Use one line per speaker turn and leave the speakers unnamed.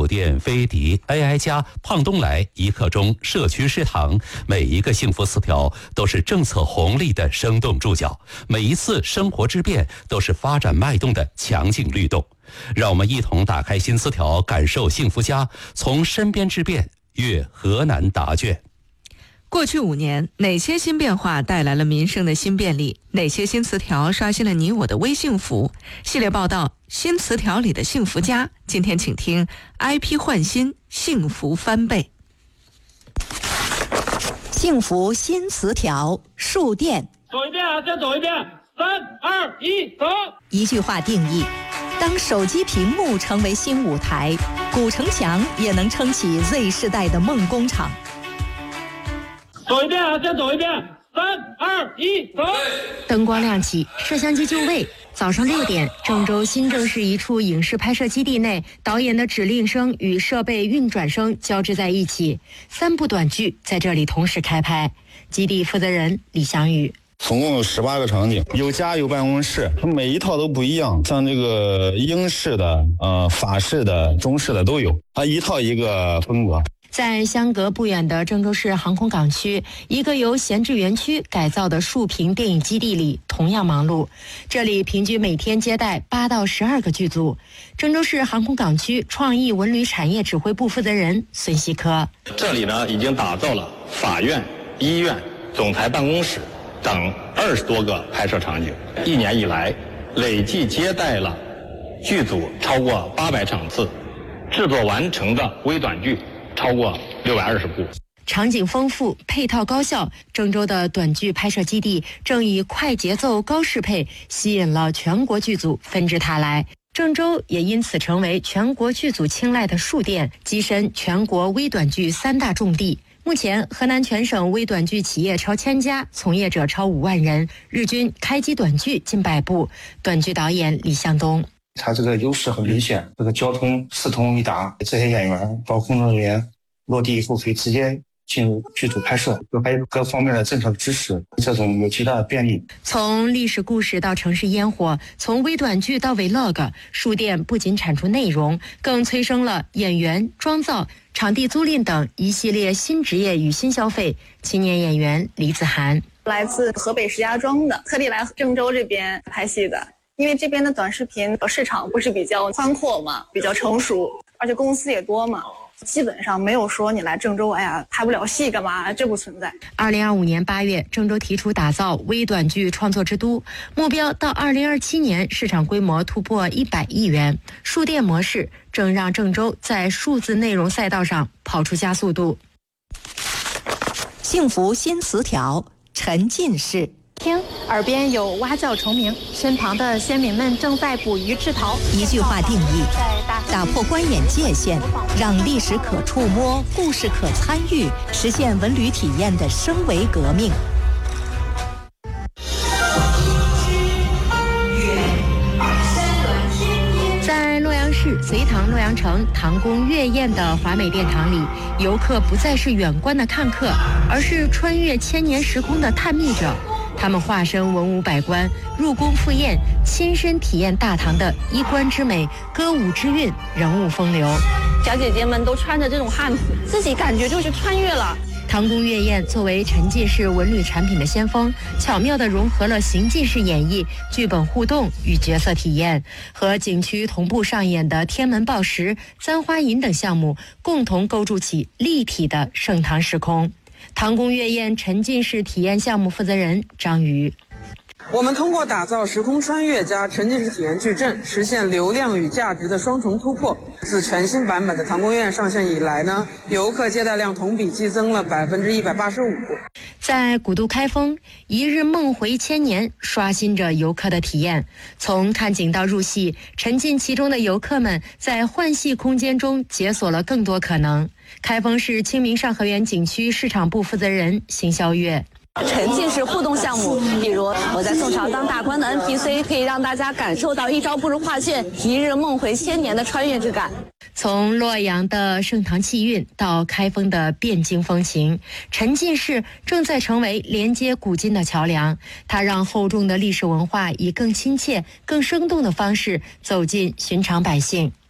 府店、飞迪、AI 家、胖东来、一刻钟、社区食堂，每一个幸福词条都是政策红利的生动注脚，每一次生活之变都是发展脉动的强劲律动。让我们一同打开新词条，感受幸福家，从身边之变阅河南答卷。
过去5年，哪些新变化带来了民生的新便利？哪些新词条刷新了你我的微幸福？系列报道《新词条里的幸福家》，今天请听 IP 焕新，幸福翻倍。
幸福新词条，数电。
走一遍啊，再走一遍。3、2、1，走。
一句话定义：当手机屏幕成为新舞台，古城墙也能撑起 Z 世代的梦工厂。
走一遍啊，再走一遍。3、2、1，走。
灯光亮起，摄像机就位。早上6点，郑州新郑市一处影视拍摄基地内，导演的指令声与设备运转声交织在一起，3部短剧在这里同时开拍。基地负责人李翔宇。
总共有18个场景，有家有办公室，每一套都不一样，像这个英式的、法式的、中式的都有，它一套一个风格。
在相隔不远的郑州市航空港区，一个由闲置园区改造的竖屏电影基地里同样忙碌。这里平均每天接待8到12个剧组。郑州市航空港区创意文旅产业指挥部负责人孙希科：
这里呢，已经打造了法院、医院、总裁办公室等20多个拍摄场景。1年以来，累计接待了剧组超过800场次，制作完成的微短剧超过620部。
场景丰富，配套高效，郑州的短剧拍摄基地正以快节奏、高适配吸引了全国剧组纷至沓来。郑州也因此成为全国剧组青睐的数电，跻身全国微短剧3大重地。目前，河南全省微短剧企业超1000家，从业者超5万人，日均开机短剧近100部。短剧导演李向东：
它这个优势很明显，这个交通四通一达，这些演员包括工作人员落地以后可以直接进入剧组拍摄，还有各方面的政策支持，这种有极大的便利。
从历史故事到城市烟火，从微短剧到 Vlog， 数电不仅产出内容，更催生了演员、妆造、场地租赁等一系列新职业与新消费。青年演员李子涵：
来自河北石家庄的，特地来郑州这边拍戏的。因为这边的短视频市场不是比较宽阔嘛，比较成熟，而且公司也多嘛，基本上没有说你来郑州，哎呀拍不了戏干嘛，这不存在。
2025年8月，郑州提出打造微短剧创作之都，目标到2027年市场规模突破100亿元。数电模式正让郑州在数字内容赛道上跑出加速度。
幸福新词条，沉浸式。
听，耳边有蛙叫虫鸣，身旁的先民们正在捕鱼制陶。
一句话定义：打破观演界限，让历史可触摸，故事可参与，实现文旅体验的升维革命。
在洛阳市隋唐洛阳城唐宫月宴的华美殿堂里，游客不再是远观的看客，而是穿越千年时空的探秘者。他们化身文武百官，入宫赴宴，亲身体验大唐的衣冠之美、歌舞之韵、人物风流。
小姐姐们都穿着这种汉服，自己感觉就是穿越了。
唐宫月宴作为沉浸式文旅产品的先锋，巧妙地融合了行进式演绎、剧本互动与角色体验，和景区同步上演的天门报时、簪花引等项目，共同构筑起立体的盛唐时空。唐宫月宴沉浸式体验项目负责人张瑜：
我们通过打造时空穿越加沉浸式体验矩阵，实现流量与价值的双重突破。自全新版本的唐宫月宴上线以来呢，游客接待量同比激增了185%。
在古都开封，一日梦回千年，刷新着游客的体验。从看景到入戏，沉浸其中的游客们在幻戏空间中解锁了更多可能。开封市清明上河园景区市场部负责人邢霄月：
沉浸式互动项目，比如我在宋朝当大官的 NPC， 可以让大家感受到一招不如画卷，一日梦回千年的穿越之感。
从洛阳的盛唐气韵到开封的汴京风情，沉浸式正在成为连接古今的桥梁。它让厚重的历史文化以更亲切、更生动的方式走进寻常百姓。